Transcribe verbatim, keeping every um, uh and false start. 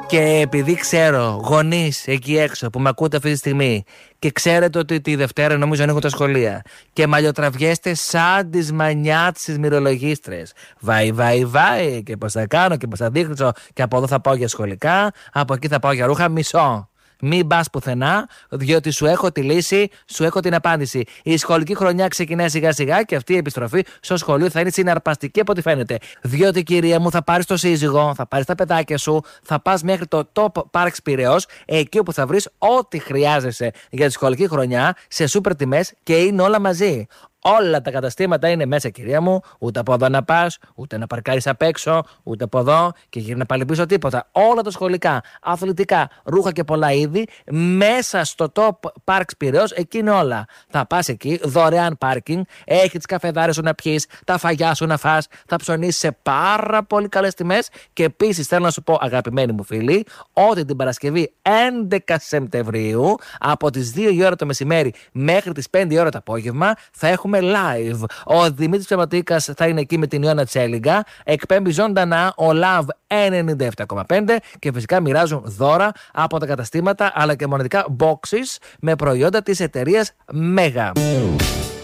Και επειδή ξέρω γονείς εκεί έξω που με ακούτε αυτή τη στιγμή και ξέρετε ότι τη Δευτέρα νομίζω ανοίγουν τα σχολεία και μαλλιοτραβιέστε σαν τις μανιάτσες μυρολογίστρες. Βάι, βάι, βάι. Και πώς θα κάνω και πώς θα δείχνω. Και από εδώ θα πάω για σχολικά, από εκεί θα πάω για ρούχα. Μισό. Μην πας πουθενά, διότι σου έχω τη λύση, σου έχω την απάντηση. Η σχολική χρονιά ξεκινάει σιγά σιγά και αυτή η επιστροφή στο σχολείο θα είναι συναρπαστική από ό,τι φαίνεται. Διότι, κυρία μου, θα πάρεις το σύζυγο, θα πάρεις τα παιδάκια σου, θα πας μέχρι το Top Parks Πειραιώς, εκεί όπου θα βρεις ό,τι χρειάζεσαι για τη σχολική χρονιά σε σούπερ τιμές και είναι όλα μαζί. Όλα τα καταστήματα είναι μέσα, κυρία μου. Ούτε από εδώ να πας, ούτε να παρκάρεις απ' έξω, ούτε από εδώ και γύρνα πάλι πίσω τίποτα. Όλα τα σχολικά, αθλητικά, ρούχα και πολλά είδη μέσα στο Top Parks Πειραιώς, εκεί είναι όλα. Θα πας εκεί, δωρεάν πάρκινγκ, έχει τις καφεδάρες σου να πιεις, τα φαγιά σου να φας, θα ψωνίσεις σε πάρα πολύ καλές τιμές. Και επίσης θέλω να σου πω, αγαπημένοι μου φίλοι, ότι την Παρασκευή έντεκα Σεπτεμβρίου από τις δύο η ώρα το μεσημέρι μέχρι τις πέντε η ώρα το απόγευμα θα έχουμε live. Ο Δημήτρης Ψεματίκας θα είναι εκεί με την Ιώνα Τσέλιγκα. Εκπέμπει ζωντανά ο Love ενενήντα επτά κόμμα πέντε και φυσικά μοιράζουν δώρα από τα καταστήματα αλλά και μοναδικά boxes με προϊόντα της εταιρείας Mega.